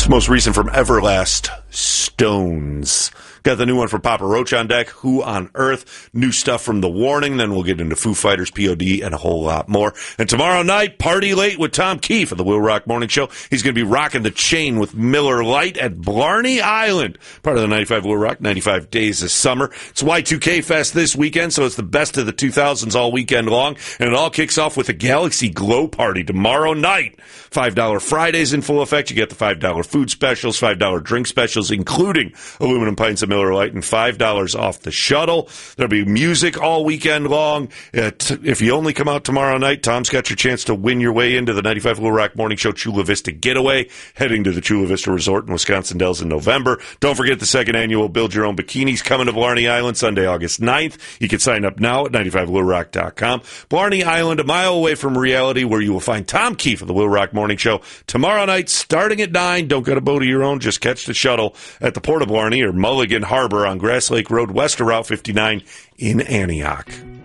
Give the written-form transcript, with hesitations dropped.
It's most recent from Everlast, Stones. Got the new one from Papa Roach on deck, Who on Earth, new stuff from The Warning, then we'll get into Foo Fighters, POD, and a whole lot more. And tomorrow night, Party Late with Tom Keefe of the Will Rock Morning Show. He's going to be rocking the chain with Miller Lite at Blarney Island, part of the 95 Will Rock, 95 Days of Summer. It's Y2K Fest this weekend, so it's the best of the 2000s all weekend long, and it all kicks off with a Galaxy Glow Party tomorrow night. $5 Fridays in full effect. You get the $5 food specials, $5 drink specials, including aluminum pints of Miller Lite, and $5 off the shuttle. There'll be music all weekend long. If you only come out tomorrow night, Tom's got your chance to win your way into the 95 Will Rock Morning Show Chula Vista Getaway, heading to the Chula Vista Resort in Wisconsin Dells in November. Don't forget the second annual Build Your Own Bikinis coming to Blarney Island Sunday, August 9th. You can sign up now at 95willrock.com. Blarney Island, a mile away from reality, where you will find Tom Keefe of the Will Rock Morning Show tomorrow night starting at 9. Don't get a boat of your own. Just catch the shuttle at the Port of Blarney or Mulligan Harbor on Grass Lake Road west of Route 59 in Antioch.